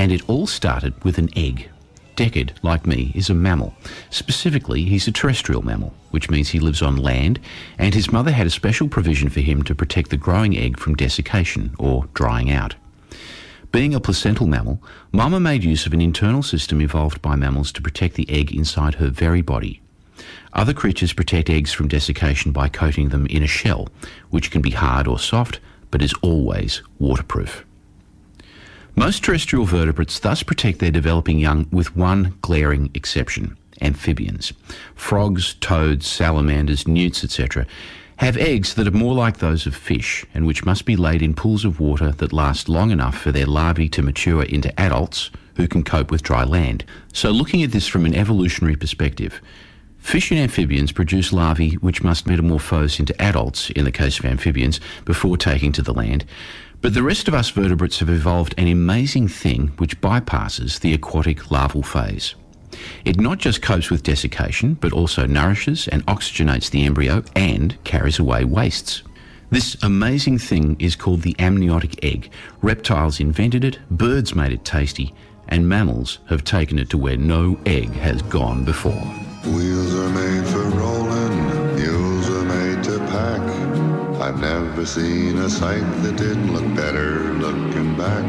And it all started with an egg. Deckard, like me, is a mammal. Specifically, he's a terrestrial mammal, which means he lives on land, and his mother had a special provision for him to protect the growing egg from desiccation, or drying out. Being a placental mammal, Mama made use of an internal system evolved by mammals to protect the egg inside her very body. Other creatures protect eggs from desiccation by coating them in a shell, which can be hard or soft, but is always waterproof. Most terrestrial vertebrates thus protect their developing young with one glaring exception: amphibians. Frogs, toads, salamanders, newts, etc. have eggs that are more like those of fish and which must be laid in pools of water that last long enough for their larvae to mature into adults who can cope with dry land. So looking at this from an evolutionary perspective, fish and amphibians produce larvae which must metamorphose into adults, in the case of amphibians, before taking to the land. But the rest of us vertebrates have evolved an amazing thing which bypasses the aquatic larval phase. It not just copes with desiccation, but also nourishes and oxygenates the embryo and carries away wastes. This amazing thing is called the amniotic egg. Reptiles invented it, birds made it tasty, and mammals have taken it to where no egg has gone before. Wheels are made for rolling, mules are made to pack. I've never seen a sight that didn't look better looking back.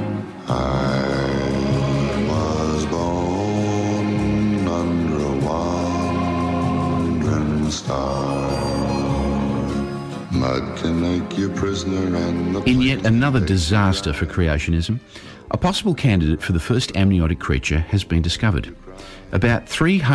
I was born under a wandering star. Mud can make you prisoner and the... In yet another disaster for creationism, a possible candidate for the first amniotic creature has been discovered. About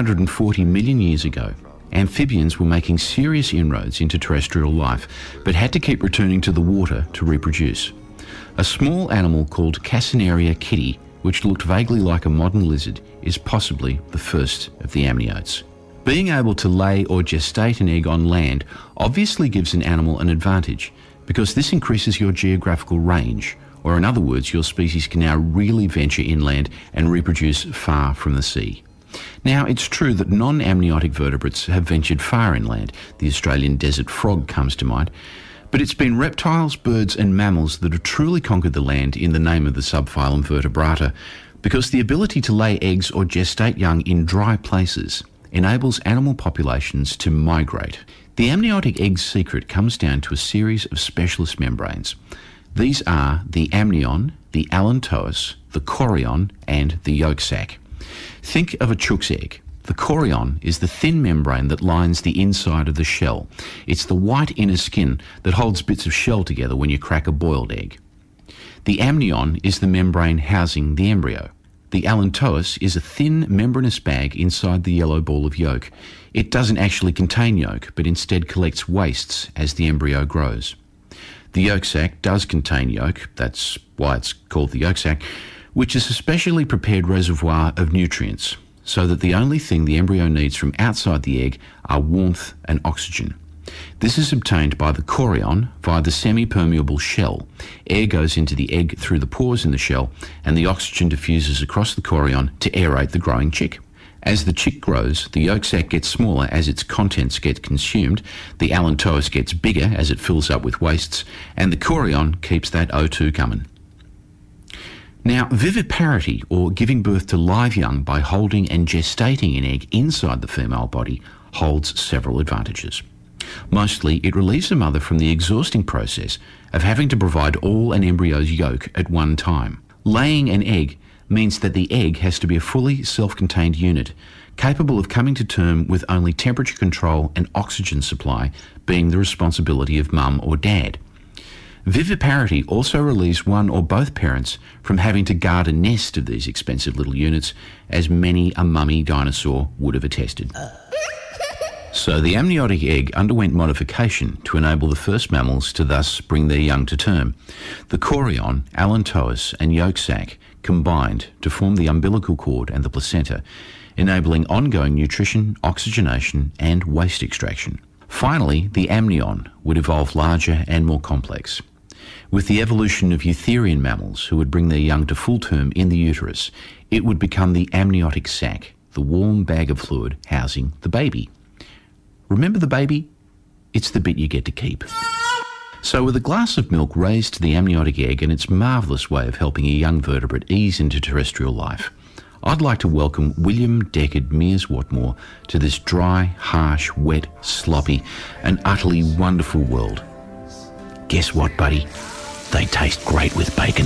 340 million years ago, amphibians were making serious inroads into terrestrial life, but had to keep returning to the water to reproduce. A small animal called Cassinaria kitty, which looked vaguely like a modern lizard, is possibly the first of the amniotes. Being able to lay or gestate an egg on land obviously gives an animal an advantage, because this increases your geographical range, or in other words, your species can now really venture inland and reproduce far from the sea. Now, it's true that non-amniotic vertebrates have ventured far inland. The Australian desert frog comes to mind. But it's been reptiles, birds and mammals that have truly conquered the land in the name of the subphylum Vertebrata, because the ability to lay eggs or gestate young in dry places enables animal populations to migrate. The amniotic egg's secret comes down to a series of specialist membranes. These are the amnion, the allantois, the chorion and the yolk sac. Think of a chook's egg. The chorion is the thin membrane that lines the inside of the shell. It's the white inner skin that holds bits of shell together when you crack a boiled egg. The amnion is the membrane housing the embryo. The allantois is a thin membranous bag inside the yellow ball of yolk. It doesn't actually contain yolk, but instead collects wastes as the embryo grows. The yolk sac does contain yolk, that's why it's called the yolk sac, which is a specially prepared reservoir of nutrients, so that the only thing the embryo needs from outside the egg are warmth and oxygen. This is obtained by the chorion via the semi-permeable shell. Air goes into the egg through the pores in the shell, and the oxygen diffuses across the chorion to aerate the growing chick. As the chick grows, the yolk sac gets smaller as its contents get consumed, the allantois gets bigger as it fills up with wastes, and the chorion keeps that O2 coming. Now, viviparity, or giving birth to live young by holding and gestating an egg inside the female body, holds several advantages. Mostly, it relieves the mother from the exhausting process of having to provide all an embryo's yolk at one time. Laying an egg means that the egg has to be a fully self-contained unit, capable of coming to term with only temperature control and oxygen supply being the responsibility of mum or dad. Viviparity also relieves one or both parents from having to guard a nest of these expensive little units, as many a mummy dinosaur would have attested. So the amniotic egg underwent modification to enable the first mammals to thus bring their young to term. The chorion, allantois and yolk sac combined to form the umbilical cord and the placenta, enabling ongoing nutrition, oxygenation and waste extraction. Finally, the amnion would evolve larger and more complex. With the evolution of eutherian mammals who would bring their young to full term in the uterus, it would become the amniotic sac, the warm bag of fluid housing the baby. Remember the baby? It's the bit you get to keep. So with a glass of milk raised to the amniotic egg and its marvellous way of helping a young vertebrate ease into terrestrial life, I'd like to welcome William Deckard Mears Watmore to this dry, harsh, wet, sloppy and utterly wonderful world. Guess what, buddy? They taste great with bacon.